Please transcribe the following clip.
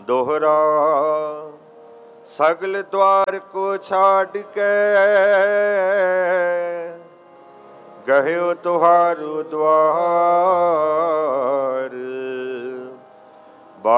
दोहरा सगल द्वार को छाड़ के गयो तुहारो द्वार।